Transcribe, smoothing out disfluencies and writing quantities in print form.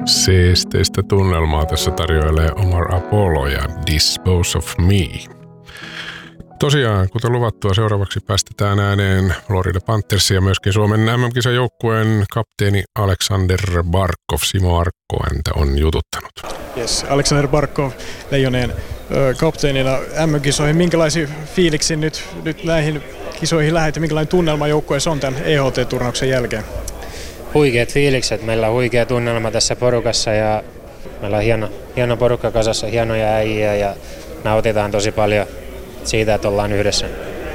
Seesteistä tunnelmaa tässä tarjoilee Omar Apollo ja Dispose of Me. Tosiaan, kuten luvattua, seuraavaksi päästetään ääneen Florida Panthers ja myöskin Suomen MM-kisajoukkueen kapteeni Aleksander Barkov. Simo Arkko häntä on jututtanut. Yes, Aleksander Barkov Leijonien kapteenina MM-kisoihin. Minkälaisia fiiliksi nyt näihin kisoihin lähdet ja minkälainen tunnelma joukkueessa on tämän EHT-turnauksen jälkeen? Huikeat fiilikset. Meillä on huikea tunnelma tässä porukassa ja meillä on hieno porukka kasassa, hienoja äijä ja nautitaan tosi paljon siitä, että ollaan yhdessä.